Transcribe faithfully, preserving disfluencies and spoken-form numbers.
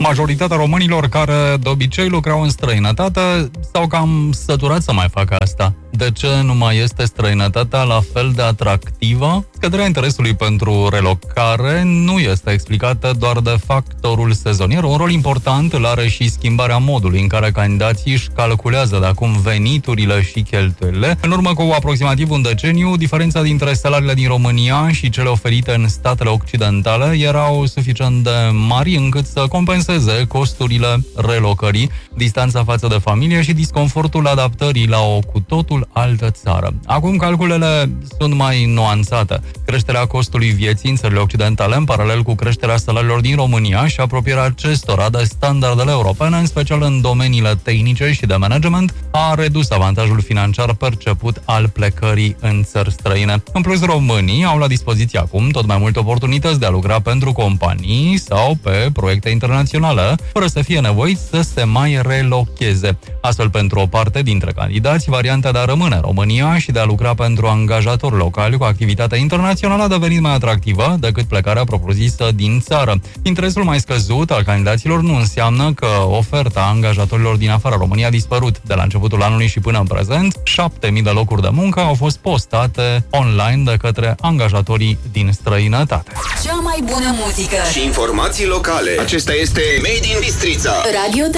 Majoritatea românilor care de obicei lucrau în străinătate s-au cam săturat să mai facă asta. De ce nu mai este străinătatea la fel de atractivă? Scăderea interesului pentru relocare nu este explicată doar de factorul sezonier. Un rol important îl are și schimbarea modului în care candidații își calculează de acum veniturile și cheltuielile. În urmă cu aproximativ un deceniu, diferența dintre salariile din România și cele oferite în statele occidentale erau suficient de mari încât să compenseze costurile relocării, distanța față de familie și disconfortul adaptării la o cu totul altă țară. Acum calculele sunt mai nuanțate. Creșterea costului vieții în țările occidentale, în paralel cu creșterea salariilor din România și apropierea acestora de standardele europene, în special în domeniile tehnice și de management, a redus avantajul financiar perceput al plecării în țări străine. În plus, românii au la dispoziție acum tot mai multe oportunități de a lucra pentru companii sau pe proiecte internaționale, fără să fie nevoiți să se mai relocheze. Astfel, pentru o parte dintre candidați, varianta de a rămâne în România și de a lucra pentru angajatori locali cu activitate internațională a devenit mai atractivă decât plecarea propriu-zisă din țară. Interesul mai scăzut al candidaților nu înseamnă că oferta angajatorilor din afara României a dispărut. De la începutul anului și până în prezent, șapte mii de locuri de muncă au fost postate online de către angajatorii din străinătate. Cea mai bună muzică și informații locale. Acesta este Made in Bistrița. Radio